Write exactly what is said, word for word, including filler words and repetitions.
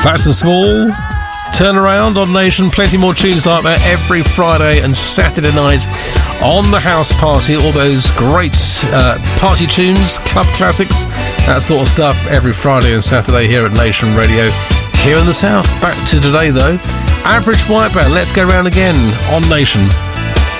Fast and Small, Turnaround on Nation. Plenty more tunes like that every Friday and Saturday night on the House Party. All those great uh, party tunes, club classics, that sort of stuff every Friday and Saturday here at Nation Radio. Here in the South. Back to today though. Average White Band. Let's go round again on Nation.